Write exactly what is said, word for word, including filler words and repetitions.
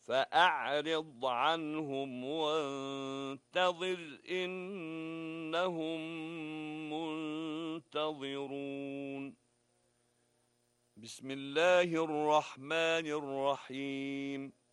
فأعرض عنهم وانتظر إنهم منتظرون. بسم الله الرحمن الرحيم.